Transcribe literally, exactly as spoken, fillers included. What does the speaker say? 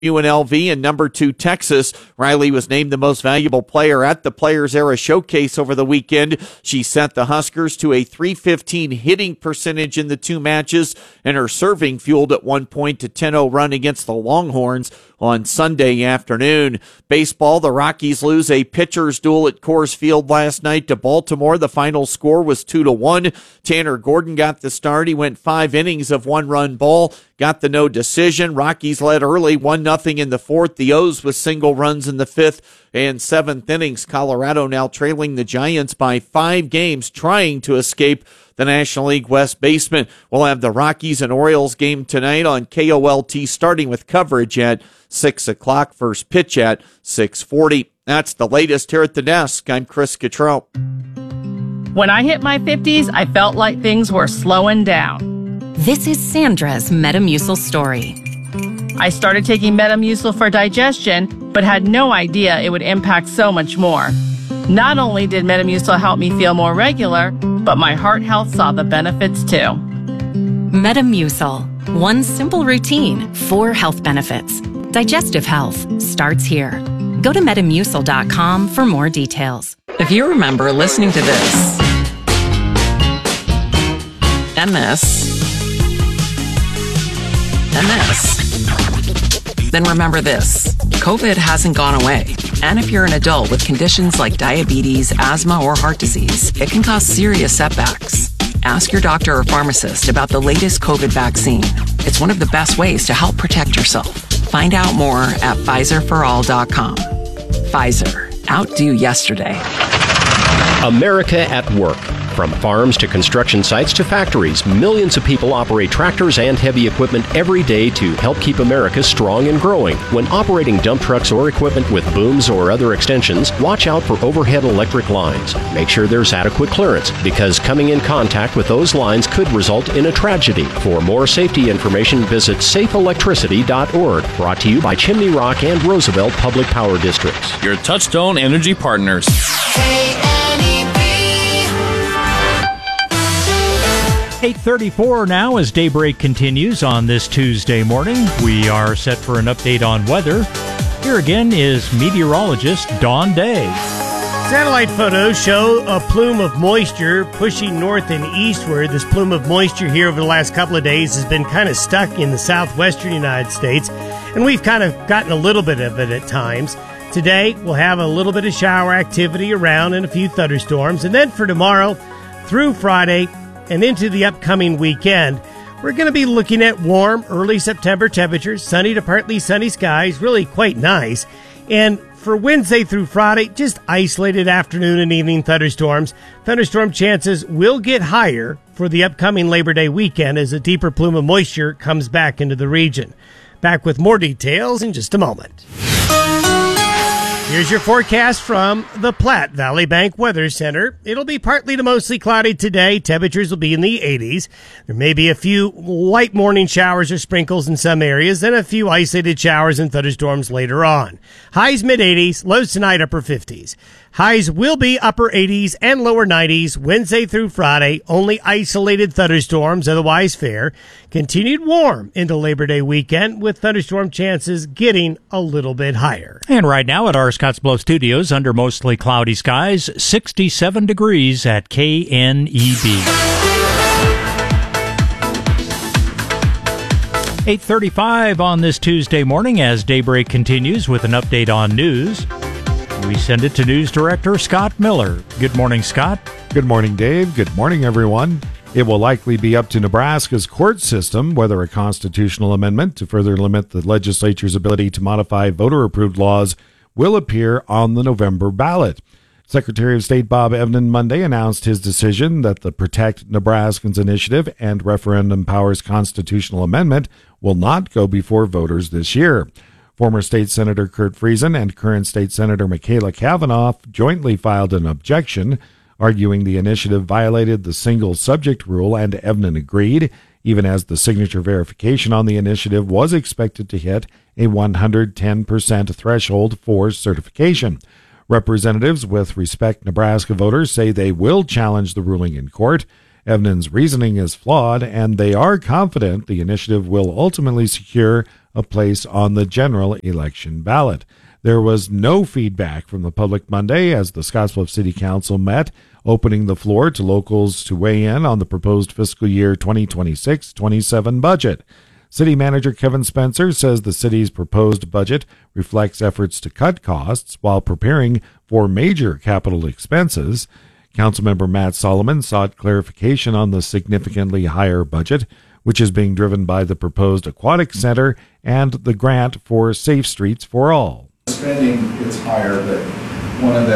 U N L V and number two Texas. Riley was named the most valuable player at the Players Era Showcase over the weekend. She sent the Huskers to a three fifteen hitting percentage in the two matches, and her serving fueled at one point to ten oh run against the Longhorns on Sunday afternoon. Baseball, the Rockies lose a pitcher's duel at Coors Field last night to Baltimore. The final score was two to one. Tanner Gordon got the start. He went five innings of one-run ball, got the no decision. Rockies led early, one nothing in the fourth. The O's with single runs in the fifth and seventh innings. Colorado now trailing the Giants by five games, trying to escape the National League West basement. We'll have the Rockies and Orioles game tonight on K O L T, starting with coverage at six o'clock, first pitch at six forty. That's the latest here at the desk. I'm Chris Cottrell. When I hit my fifties, I felt like things were slowing down. This is Sandra's Metamucil story. I started taking Metamucil for digestion, but had no idea it would impact so much more. Not only did Metamucil help me feel more regular, but my heart health saw the benefits too. Metamucil. One simple routine, four health benefits. Digestive health starts here. Go to metamucil dot com for more details. If you remember listening to this, and this, and this, then remember this. COVID hasn't gone away. And if you're an adult with conditions like diabetes, asthma, or heart disease, it can cause serious setbacks. Ask your doctor or pharmacist about the latest COVID vaccine. It's one of the best ways to help protect yourself. Find out more at Pfizer for all dot com. Pfizer. Outdo yesterday. America at work. From farms to construction sites to factories, millions of people operate tractors and heavy equipment every day to help keep America strong and growing. When operating dump trucks or equipment with booms or other extensions, watch out for overhead electric lines. Make sure there's adequate clearance, because coming in contact with those lines could result in a tragedy. For more safety information, visit safe electricity dot org. Brought to you by Chimney Rock and Roosevelt Public Power Districts. Your Touchstone Energy partners. eight thirty-four now as daybreak continues on this Tuesday morning. We are set for an update on weather. Here again is meteorologist Dawn Day. Satellite photos show a plume of moisture pushing north and eastward. This plume of moisture here over the last couple of days has been kind of stuck in the southwestern United States, and we've kind of gotten a little bit of it at times. Today, we'll have a little bit of shower activity around and a few thunderstorms, and then for tomorrow through Friday and into the upcoming weekend, we're going to be looking at warm early September temperatures, sunny to partly sunny skies, really quite nice. And for Wednesday through Friday, just isolated afternoon and evening thunderstorms. Thunderstorm chances will get higher for the upcoming Labor Day weekend as a deeper plume of moisture comes back into the region. Back with more details in just a moment. Here's your forecast from the Platte Valley Bank Weather Center. It'll be partly to mostly cloudy today. Temperatures will be in the eighties. There may be a few light morning showers or sprinkles in some areas, then a few isolated showers and thunderstorms later on. Highs mid-eighties, lows tonight upper fifties. Highs will be upper eighties and lower nineties Wednesday through Friday. Only isolated thunderstorms, otherwise fair. Continued warm into Labor Day weekend with thunderstorm chances getting a little bit higher. And right now at our Scottsbluff studios, under mostly cloudy skies, sixty-seven degrees at K N E B. eight thirty-five on this Tuesday morning as daybreak continues with an update on news. We send it to News Director Scott Miller. Good morning, Scott. Good morning, Dave. Good morning, everyone. It will likely be up to Nebraska's court system whether a constitutional amendment to further limit the legislature's ability to modify voter-approved laws will appear on the November ballot. Secretary of State Bob Evnen Monday announced his decision that the Protect Nebraskans Initiative and Referendum Powers constitutional amendment will not go before voters this year. Former State Senator Kurt Friesen and current State Senator Michaela Cavanaugh jointly filed an objection, arguing the initiative violated the single subject rule, and Evnen agreed, even as the signature verification on the initiative was expected to hit a one hundred ten percent threshold for certification. Representatives with Respect Nebraska voters say they will challenge the ruling in court. Evnen's reasoning is flawed, and they are confident the initiative will ultimately secure a place on the general election ballot. There was no feedback from the public Monday as the Scottsbluff City Council met, opening the floor to locals to weigh in on the proposed fiscal year twenty twenty-six twenty-seven budget. City Manager Kevin Spencer says the city's proposed budget reflects efforts to cut costs while preparing for major capital expenses. Councilmember Matt Solomon sought clarification on the significantly higher budget, which is being driven by the proposed aquatic center and the grant for Safe Streets for All. Spending is higher, but one of the